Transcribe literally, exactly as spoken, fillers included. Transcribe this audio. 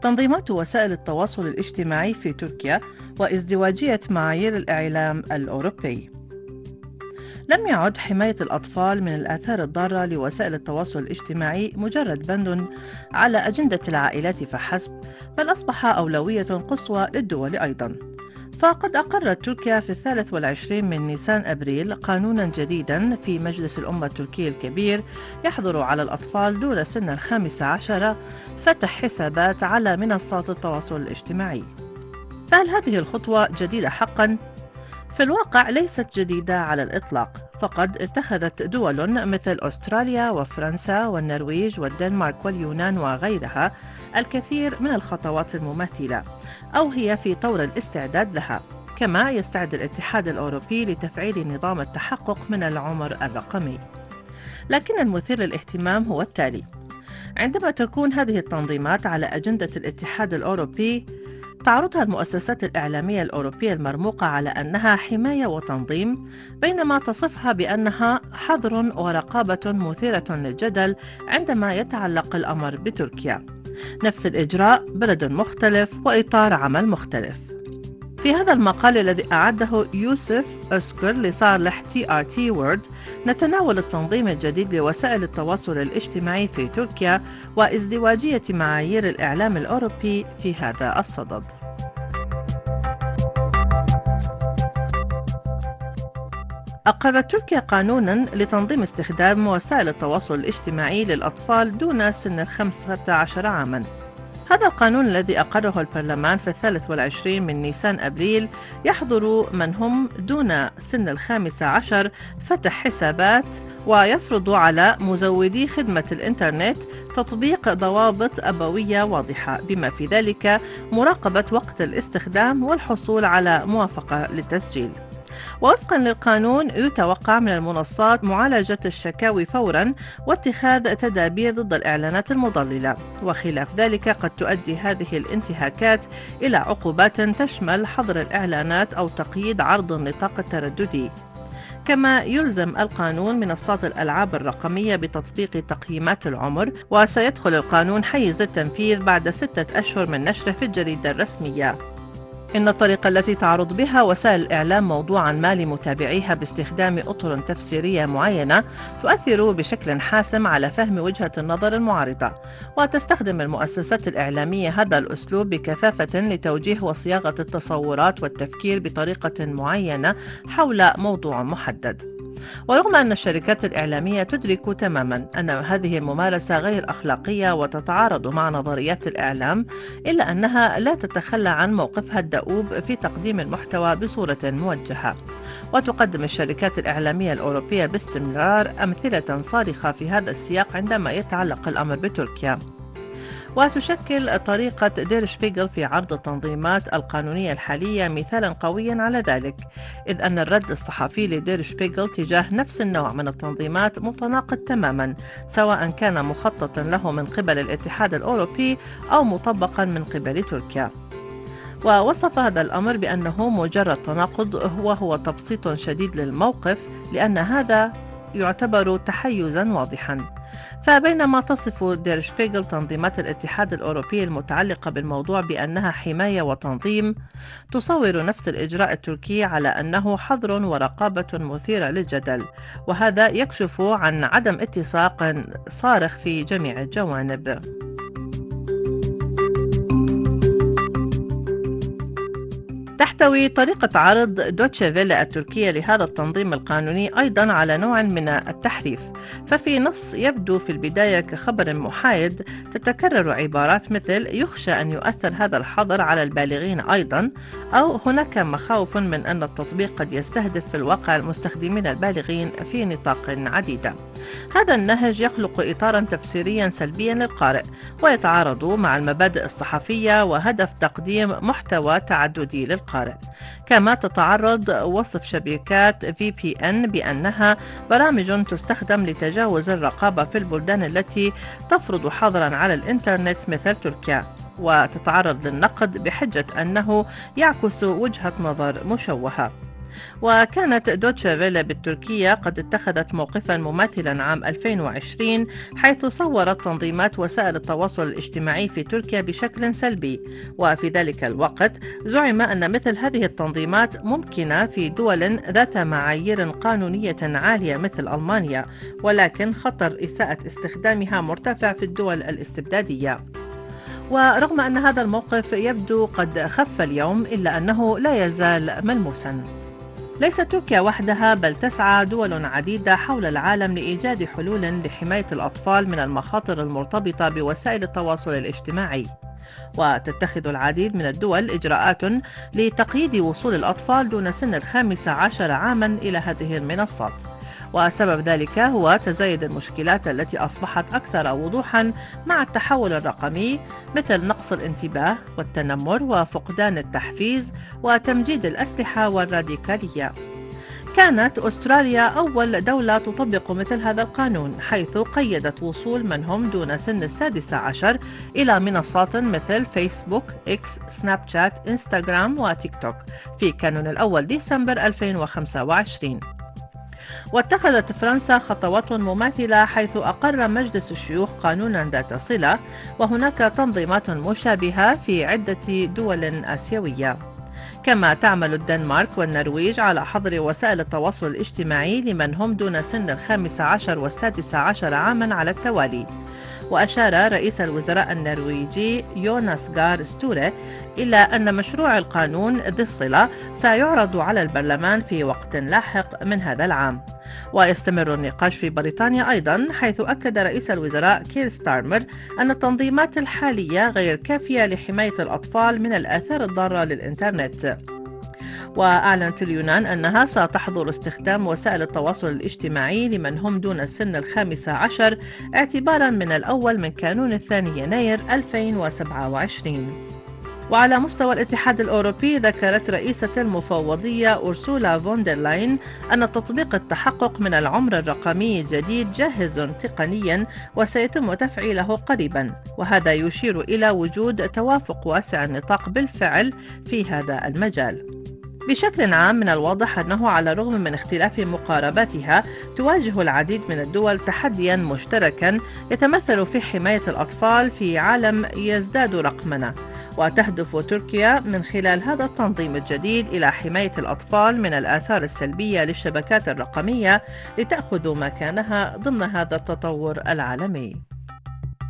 تنظيمات وسائل التواصل الاجتماعي في تركيا وازدواجية معايير الإعلام الأوروبي. لم يعد حماية الأطفال من الآثار الضارة لوسائل التواصل الاجتماعي مجرد بند على أجندة العائلات فحسب، بل أصبح أولوية قصوى للدول أيضاً. فقد أقرت تركيا في الثالث والعشرين من نيسان أبريل قانوناً جديداً في مجلس الأمة التركي الكبير يحظر على الأطفال دون سن الخامس عشر فتح حسابات على منصات التواصل الاجتماعي. فهل هذه الخطوة جديدة حقاً؟ في الواقع ليست جديدة على الإطلاق، فقد اتخذت دول مثل أستراليا وفرنسا والنرويج والدنمارك واليونان وغيرها الكثير من الخطوات المماثلة، أو هي في طور الاستعداد لها. كما يستعد الاتحاد الأوروبي لتفعيل نظام التحقق من العمر الرقمي. لكن المثير للاهتمام هو التالي: عندما تكون هذه التنظيمات على أجندة الاتحاد الأوروبي، تعرضها المؤسسات الإعلامية الأوروبية المرموقة على أنها حماية وتنظيم، بينما تصفها بأنها حظر ورقابة مثيرة للجدل عندما يتعلق الأمر بتركيا. نفس الإجراء، بلد مختلف وإطار عمل مختلف. في هذا المقال الذي أعده يوسف أسكر لصالح تي آر تي وورد، نتناول التنظيم الجديد لوسائل التواصل الاجتماعي في تركيا وازدواجية معايير الإعلام الأوروبي في هذا الصدد. أقرت تركيا قانوناً لتنظيم استخدام وسائل التواصل الاجتماعي للأطفال دون سن الخمسة عشر عاماً. هذا القانون الذي أقره البرلمان في الثالث والعشرين من نيسان أبريل يحظر من هم دون سن الخامس عشر فتح حسابات، ويفرض على مزودي خدمة الإنترنت تطبيق ضوابط أبوية واضحة، بما في ذلك مراقبة وقت الاستخدام والحصول على موافقة للتسجيل. ووفقا للقانون يتوقع من المنصات معالجة الشكاوي فورا واتخاذ تدابير ضد الإعلانات المضللة، وخلاف ذلك قد تؤدي هذه الانتهاكات إلى عقوبات تشمل حظر الإعلانات أو تقييد عرض النطاق الترددي. كما يلزم القانون منصات الألعاب الرقمية بتطبيق تقييمات العمر، وسيدخل القانون حيز التنفيذ بعد ستة أشهر من نشره في الجريدة الرسمية. إن الطريقة التي تعرض بها وسائل الإعلام موضوعاً ما لمتابعيها باستخدام أطر تفسيرية معينة تؤثر بشكل حاسم على فهم وجهة النظر المعارضة، وتستخدم المؤسسات الإعلامية هذا الأسلوب بكثافة لتوجيه وصياغة التصورات والتفكير بطريقة معينة حول موضوع محدد. ورغم أن الشركات الإعلامية تدرك تماماً أن هذه الممارسة غير أخلاقية وتتعارض مع نظريات الإعلام، إلا أنها لا تتخلى عن موقفها الدؤوب في تقديم المحتوى بصورة موجهة. وتقدم الشركات الإعلامية الأوروبية باستمرار أمثلة صارخة في هذا السياق عندما يتعلق الأمر بتركيا. وتشكل طريقة دير شبيغل في عرض التنظيمات القانونية الحالية مثالا قويا على ذلك، إذ أن الرد الصحفي لدير شبيغل تجاه نفس النوع من التنظيمات متناقض تماما، سواء كان مخططا له من قبل الاتحاد الأوروبي أو مطبقا من قبل تركيا. ووصف هذا الأمر بأنه مجرد تناقض وهو تبسيط شديد للموقف، لأن هذا يعتبر تحيزا واضحا. فبينما تصف دير شبيغل تنظيمات الاتحاد الأوروبي المتعلقة بالموضوع بأنها حماية وتنظيم، تصور نفس الإجراء التركي على أنه حظر ورقابة مثيرة للجدل، وهذا يكشف عن عدم اتساق صارخ في جميع الجوانب. تحتوي طريقة عرض دوتشي فيلا التركية لهذا التنظيم القانوني أيضاً على نوع من التحريف، ففي نص يبدو في البداية كخبر محايد تتكرر عبارات مثل يخشى أن يؤثر هذا الحظر على البالغين أيضاً، أو هناك مخاوف من أن التطبيق قد يستهدف في الواقع المستخدمين البالغين في نطاق عديدة. هذا النهج يخلق إطاراً تفسيرياً سلبياً للقارئ، ويتعارض مع المبادئ الصحفية وهدف تقديم محتوى تعددي للقارئ. كما تتعرض وصف شبكات في بي إن بأنها برامج تستخدم لتجاوز الرقابة في البلدان التي تفرض حظراً على الإنترنت مثل تركيا، وتتعرض للنقد بحجة أنه يعكس وجهة نظر مشوهة. وكانت دوتشا فيلا بالتركية قد اتخذت موقفا مماثلا عام ألفين وعشرين، حيث صورت تنظيمات وسائل التواصل الاجتماعي في تركيا بشكل سلبي، وفي ذلك الوقت زعم أن مثل هذه التنظيمات ممكنة في دول ذات معايير قانونية عالية مثل ألمانيا، ولكن خطر إساءة استخدامها مرتفع في الدول الاستبدادية. ورغم أن هذا الموقف يبدو قد خف اليوم، إلا أنه لا يزال ملموساً. ليست تركيا وحدها، بل تسعى دول عديدة حول العالم لإيجاد حلول لحماية الأطفال من المخاطر المرتبطة بوسائل التواصل الاجتماعي. وتتخذ العديد من الدول إجراءات لتقييد وصول الأطفال دون سن الخامسة عشر عاماً إلى هذه المنصات، وسبب ذلك هو تزايد المشكلات التي أصبحت أكثر وضوحاً مع التحول الرقمي، مثل نقص الانتباه والتنمر وفقدان التحفيز وتمجيد الأسلحة والراديكالية. كانت أستراليا أول دولة تطبق مثل هذا القانون، حيث قيدت وصول من هم دون سن السادسة عشر إلى منصات مثل فيسبوك، إكس، سناب شات، إنستغرام وتيك توك في كانون الأول ديسمبر ألفين وخمسة وعشرين. واتخذت فرنسا خطوات مماثلة، حيث أقر مجلس الشيوخ قانونا ذات صلة، وهناك تنظيمات مشابهة في عدة دول آسيوية. كما تعمل الدنمارك والنرويج على حظر وسائل التواصل الاجتماعي لمن هم دون سن الخامس عشر والسادس عشر عاما على التوالي. وأشار رئيس الوزراء النرويجي يوناس غار ستوري إلى أن مشروع القانون ذي الصلة سيعرض على البرلمان في وقت لاحق من هذا العام. ويستمر النقاش في بريطانيا أيضا، حيث أكد رئيس الوزراء كير ستارمر أن التنظيمات الحالية غير كافية لحماية الأطفال من الآثار الضارة للإنترنت. وأعلنت اليونان أنها ستحظر استخدام وسائل التواصل الاجتماعي لمن هم دون السن الخامس عشر اعتباراً من الأول من كانون الثاني يناير ألفين وسبعة وعشرين. وعلى مستوى الاتحاد الأوروبي، ذكرت رئيسة المفوضية أورسولا فوندرلاين أن تطبيق التحقق من العمر الرقمي الجديد جاهز تقنياً وسيتم تفعيله قريباً، وهذا يشير إلى وجود توافق واسع النطاق بالفعل في هذا المجال. بشكل عام، من الواضح أنه على الرغم من اختلاف مقارباتها، تواجه العديد من الدول تحدياً مشتركاً يتمثل في حماية الأطفال في عالم يزداد رقمنة. وتهدف تركيا من خلال هذا التنظيم الجديد إلى حماية الأطفال من الآثار السلبية للشبكات الرقمية، لتأخذ مكانها ضمن هذا التطور العالمي.